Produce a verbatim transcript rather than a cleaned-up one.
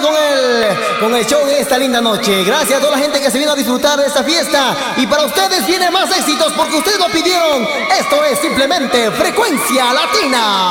con el, con el show de esta linda noche. Gracias a toda la gente que se vino a disfrutar de esta fiesta. Y para ustedes vienen más éxitos porque ustedes lo pidieron. Esto es simplemente Frecuencia Latina.